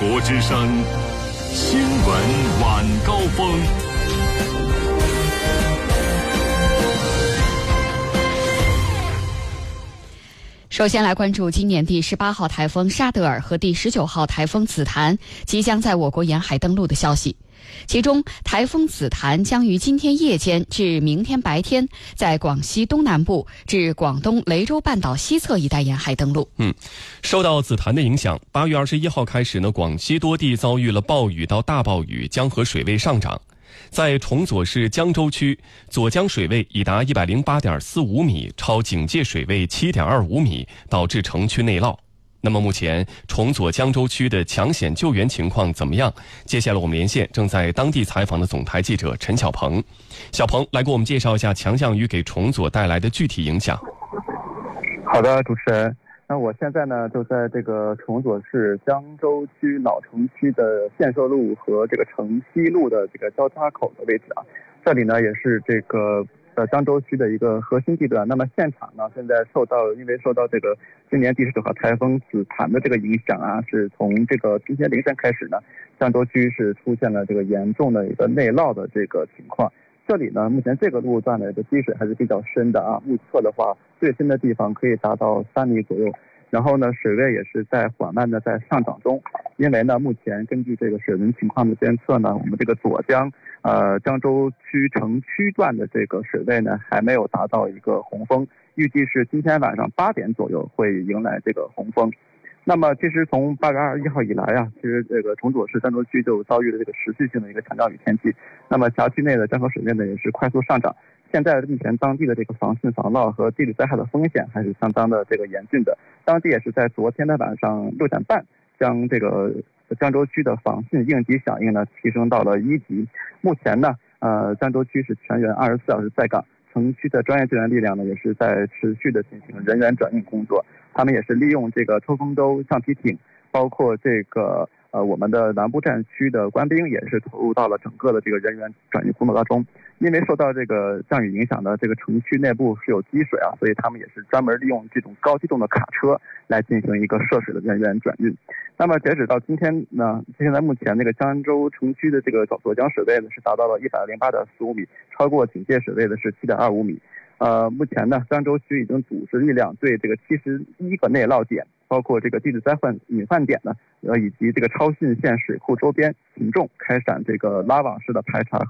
国之声新闻晚高峰。 首先来关注今年第18号台风沙德尔和第19号台风紫檀即将在我国沿海登陆的消息。其中，台风紫檀将于今天夜间至明天白天在广西东南部至广东雷州半岛西侧一带沿海登陆。 受到紫檀的影响，8月21号开始呢，广西多地遭遇了暴雨到大暴雨，江河水位上涨。在崇左市江州区，左江水位已达108.45米，超警戒水位7.25米，导致城区内涝。那么目前崇左江州区的抢险救援情况怎么样？接下来我们连线正在当地采访的总台记者陈小鹏。小鹏来给我们介绍一下强降雨给崇左带来的具体影响。 好的，主持人。那我现在呢就在这个崇左市江州区老城区的建设路和这个城西路的这个交叉口的位置啊。这里呢也是这个江州区的一个核心地段。那么现场呢现在因为受到这个今年第19号台风紫檀的这个影响啊，是从这个今天凌晨开始呢，江州区是出现了这个严重的一个内涝的这个情况。这里呢，目前这个路段的积水还是比较深的啊，目测的话，最深的地方可以达到3米左右。然后呢，水位也是在缓慢的在上涨中。因为呢，目前根据这个水文情况的监测呢，我们这个左江江州区城区段的这个水位呢，还没有达到一个洪峰，预计是今天晚上8点左右会迎来这个洪峰。那么其实从8月21号以来啊，其实这个崇左市江州区就遭遇了这个持续性的一个强降雨天气。那么辖区内的江河水位呢也是快速上涨。现在目前当地的这个防汛防涝和地质灾害的风险还是相当的这个严峻的。当地也是在昨天的晚上6点半将这个江州区的防汛应急响应呢提升到了1级。目前呢江州区是全员24小时在岗，城区的专业救援力量呢也是在持续的进行人员转运工作。他们也是利用这个抽风舟、橡皮艇，包括这个我们的南部战区的官兵也是投入到了整个的这个人员转运工作当中。因为受到这个降雨影响的这个城区内部是有积水啊，所以他们也是专门利用这种高机动的卡车来进行一个涉水的人员转运。那么截止到今天呢，现在目前那个江州城区的这个左江水位呢是达到了108.45米，超过警戒水位的是7.25米。目前呢，江州区已经组织力量对这个71个内涝点，包括这个地质灾害隐患点呢，以及这个超汛县水库周边群众开展这个拉网式的排查